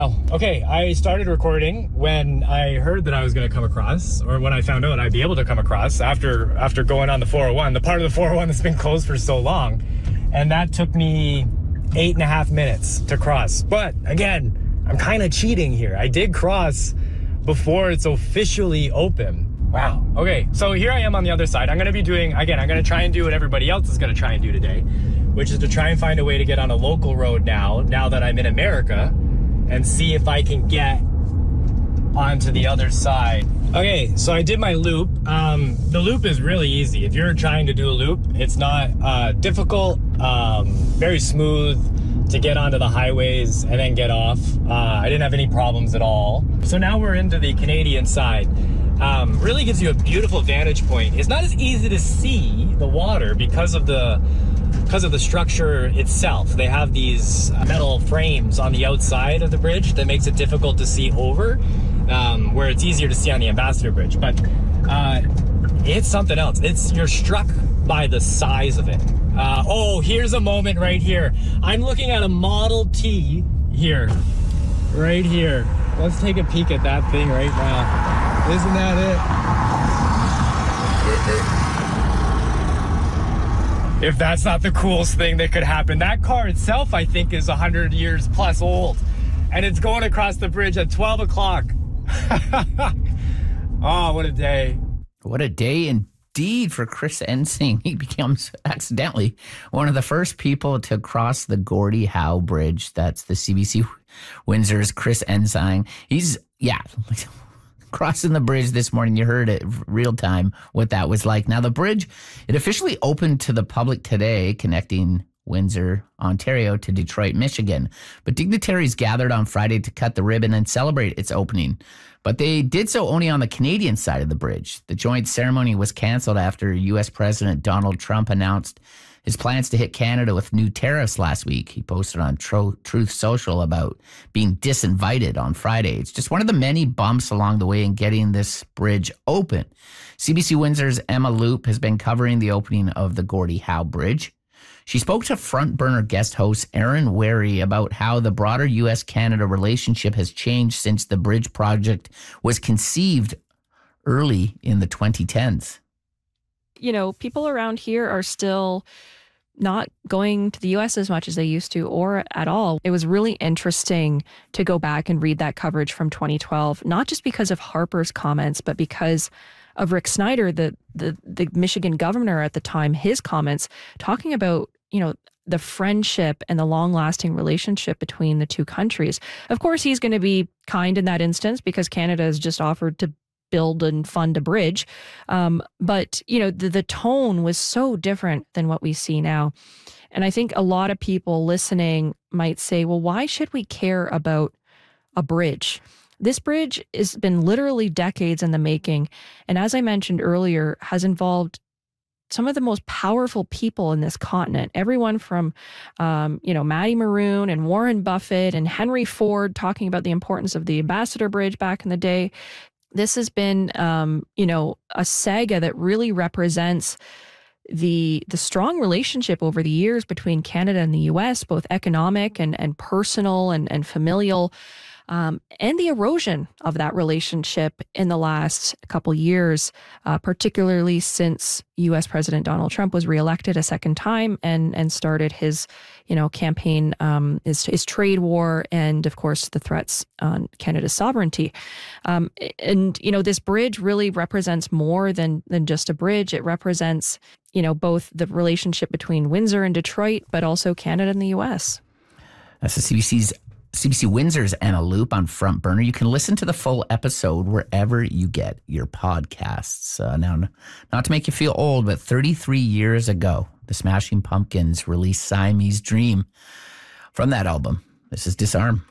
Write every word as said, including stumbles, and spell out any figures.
Oh, okay. I started recording when I heard that I was going to come across, or when I found out I'd be able to come across after after going on the four oh one, the part of the four oh one that's been closed for so long. And that took me eight and a half minutes to cross. But again, I'm kind of cheating here. I did cross before it's officially open. Wow. Okay, so here I am on the other side. I'm going to be doing, again, I'm going to try and do what everybody else is going to try and do today, which is to try and find a way to get on a local road now, now that I'm in America, and see if I can get onto the other side. Okay, so I did my loop. Um, the loop is really easy. If you're trying to do a loop, it's not uh, difficult, um, very smooth to get onto the highways and then get off. Uh, I didn't have any problems at all. So now we're into the Canadian side. Um, really gives you a beautiful vantage point. It's not as easy to see the water because of the because of the structure itself. They have these metal frames on the outside of the bridge that makes it difficult to see over, um, where it's easier to see on the Ambassador Bridge. But uh, it's something else. It's you're struck by the size of it. Uh, oh, here's a moment right here. I'm looking at a Model T here, right here. Let's take a peek at that thing right now. Isn't that it? If that's not the coolest thing that could happen. That car itself, I think, is one hundred years plus old. And it's going across the bridge at twelve o'clock. Oh, what a day. What a day indeed for Chris Ensing. He becomes accidentally one of the first people to cross the Gordie Howe Bridge. That's the C B C Windsor's Chris Ensing. He's, yeah, crossing the bridge this morning. You heard it real time what that was like. Now, the bridge, it officially opened to the public today, connecting Windsor, Ontario to Detroit, Michigan. But dignitaries gathered on Friday to cut the ribbon and celebrate its opening. But they did so only on the Canadian side of the bridge. The joint ceremony was canceled after U S President Donald Trump announced his plans to hit Canada with new tariffs last week. He posted on Tro- Truth Social about being disinvited on Friday. It's just one of the many bumps along the way in getting this bridge open. C B C Windsor's Emma Loop has been covering the opening of the Gordie Howe Bridge. She spoke to Front Burner guest host Aaron Wary about how the broader U S Canada relationship has changed since the bridge project was conceived early in the twenty tens. You know, people around here are still not going to the U S as much as they used to or at all. It was really interesting to go back and read that coverage from twenty twelve, not just because of Harper's comments, but because of Rick Snyder, the the the Michigan governor at the time, his comments talking about, you know, the friendship and the long-lasting relationship between the two countries. Of course, he's going to be kind in that instance because Canada has just offered to build and fund a bridge. Um, but, you know, the, the tone was so different than what we see now. And I think a lot of people listening might say, well, why should we care about a bridge? This bridge has been literally decades in the making. And as I mentioned earlier, has involved some of the most powerful people in this continent. Everyone from, um, you know, Matty Maroon and Warren Buffett and Henry Ford talking about the importance of the Ambassador Bridge back in the day. This has been, um, you know, a saga that really represents the the strong relationship over the years between Canada and the U S, both economic and, and personal and, and familial, um, and the erosion of that relationship in the last couple years, uh, particularly since U S President Donald Trump was reelected a second time and and started his, you know, campaign, um, his, his trade war, and of course the threats on Canada's sovereignty. Um, and you know, this bridge really represents more than than just a bridge. It represents, you know, both the relationship between Windsor and Detroit, but also Canada and the U S. That's the C B C's C B C Windsor's Emma Loop on Front Burner. You can listen to the full episode wherever you get your podcasts. Uh, now, not to make you feel old, but thirty-three years ago, the Smashing Pumpkins released Siamese Dream. From that album, this is Disarm.